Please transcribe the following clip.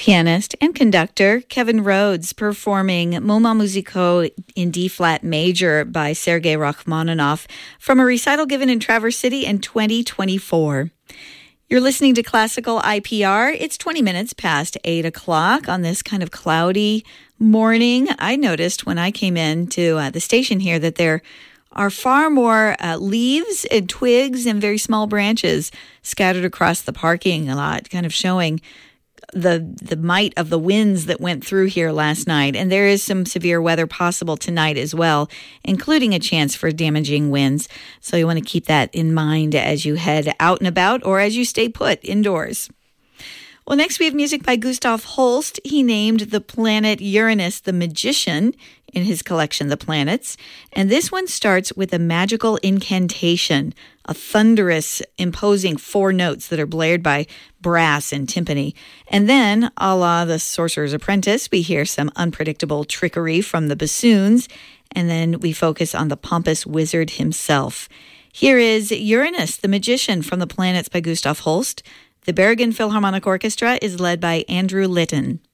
Pianist and conductor Kevin Rhodes performing Moments Musicaux in D-flat major by Sergei Rachmaninoff from a recital given in Traverse City in 2024. You're listening to Classical IPR. It's 20 minutes past 8 o'clock on this kind of cloudy morning. I noticed when I came into the station here that there are far more leaves and twigs and very small branches scattered across the parking lot, kind of showing the might of the winds that went through here last night. And there is some severe weather possible tonight as well, including a chance for damaging winds. So you want to keep that in mind as you head out and about or as you stay put indoors. Well, next we have music by Gustav Holst. He named the planet Uranus the Magician in his collection, The Planets. And this one starts with a magical incantation, a thunderous, imposing 4 notes that are blared by brass and timpani. And then, a la The Sorcerer's Apprentice, we hear some unpredictable trickery from the bassoons. And then we focus on the pompous wizard himself. Here is Uranus, the Magician from The Planets by Gustav Holst. The Bergen Philharmonic Orchestra is led by Andrew Litton.